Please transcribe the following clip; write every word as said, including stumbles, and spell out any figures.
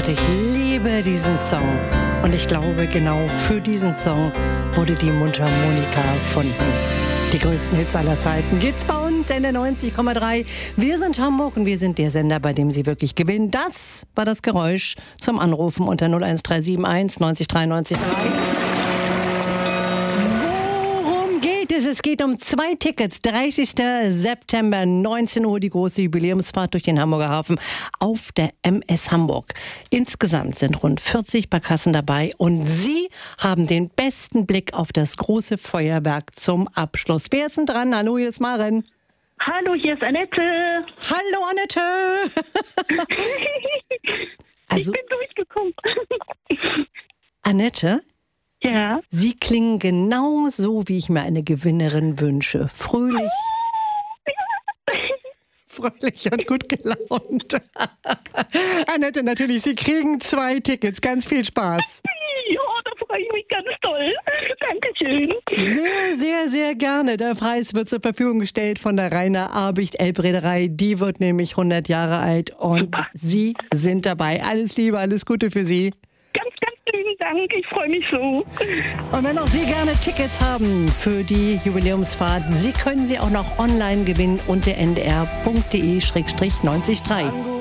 Und ich liebe diesen Song. Und ich glaube, genau für diesen Song wurde die Mundharmonika erfunden. Die größten Hits aller Zeiten gibt's bei uns, N R neunzig Komma drei. Wir sind Hamburg und wir sind der Sender, bei dem Sie wirklich gewinnen. Das war das Geräusch zum Anrufen unter null eins drei sieben eins neunzig drei neunzig drei. Worum geht es? Es geht um zwei Tickets. dreißigster September, neunzehn Uhr, die große Jubiläumsfahrt durch den Hamburger Hafen auf der M S Hamburg. Insgesamt sind rund vierzig Barkassen dabei und Sie haben den besten Blick auf das große Feuerwerk zum Abschluss. Wer ist denn dran? Hallo, hier ist Maren. Hallo, hier ist Annette. Hallo, Annette. Also, ich bin durchgekommen. Annette? Ja. Sie klingen genau so, wie ich mir eine Gewinnerin wünsche. Fröhlich. Fröhlich und gut gelaunt. Annette, natürlich, Sie kriegen zwei Tickets. Ganz viel Spaß. Ja, da freue ich mich ganz toll. Dankeschön. Sehr, sehr, sehr gerne. Der Preis wird zur Verfügung gestellt von der Rainer Abicht Elbreederei. Die wird nämlich hundert Jahre alt und Super. Sie sind dabei. Alles Liebe, alles Gute für Sie. Ganz, ganz lieben Dank. Ich freue mich so. Und wenn auch Sie gerne Tickets haben für die Jubiläumsfahrt, Sie können sie auch noch online gewinnen unter n d r punkt d e slash neunzig drei.